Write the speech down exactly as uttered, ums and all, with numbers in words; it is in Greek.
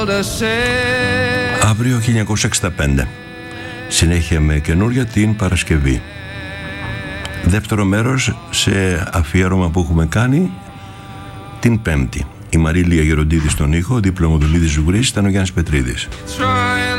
Αύριο χίλια εννιακόσια εξήντα πέντε. Συνέχεια με καινούρια την Παρασκευή. Δεύτερο μέρος σε αφιέρωμα που έχουμε κάνει την Πέμπτη. Η Μαρίλια Γεροντίδη στον ήχο, δίπλα μου Δουλίδης Ζουγρής, ήταν ο Γιάννης Πετρίδης.